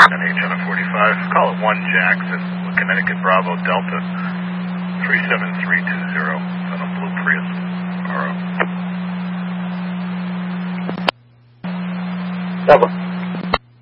NH on a 45. Call it 1 Jackson, Connecticut Bravo Delta 37320 on a blue Prius. Delta.